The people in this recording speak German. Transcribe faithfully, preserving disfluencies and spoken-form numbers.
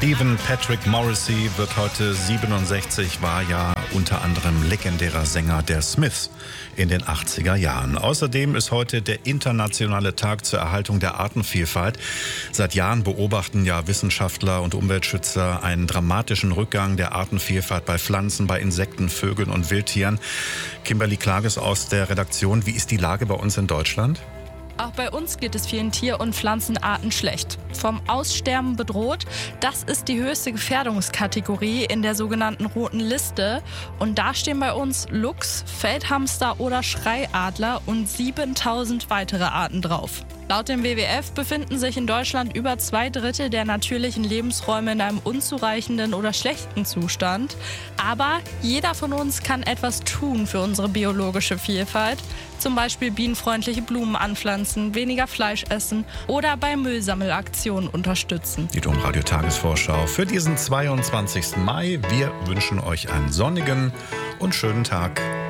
Stephen Patrick Morrissey wird heute siebenundsechzig, war ja unter anderem legendärer Sänger der Smiths in den achtziger Jahren. Außerdem ist heute der internationale Tag zur Erhaltung der Artenvielfalt. Seit Jahren beobachten ja Wissenschaftler und Umweltschützer einen dramatischen Rückgang der Artenvielfalt bei Pflanzen, bei Insekten, Vögeln und Wildtieren. Kimberly Klages aus der Redaktion. Wie ist die Lage bei uns in Deutschland? Auch bei uns geht es vielen Tier- und Pflanzenarten schlecht. Vom Aussterben bedroht, das ist die höchste Gefährdungskategorie in der sogenannten Roten Liste. Und da stehen bei uns Luchs, Feldhamster oder Schreiadler und siebentausend weitere Arten drauf. Laut dem W W F befinden sich in Deutschland über zwei Drittel der natürlichen Lebensräume in einem unzureichenden oder schlechten Zustand. Aber jeder von uns kann etwas tun für unsere biologische Vielfalt. Zum Beispiel bienenfreundliche Blumen anpflanzen, weniger Fleisch essen oder bei Müllsammelaktionen unterstützen. Die Domradio-Tagesvorschau für diesen zweiundzwanzigsten Mai. Wir wünschen euch einen sonnigen und schönen Tag.